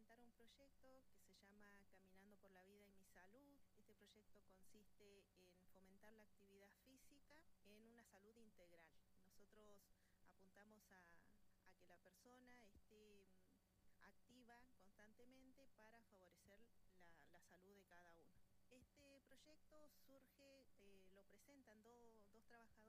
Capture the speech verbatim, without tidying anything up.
presentar un proyecto que se llama Caminando por la Vida y mi Salud. Este proyecto consiste en fomentar la actividad física en una salud integral. Nosotros apuntamos a, a que la persona esté mm, activa constantemente para favorecer la, la salud de cada uno. Este proyecto surge, eh, lo presentan do, dos trabajadores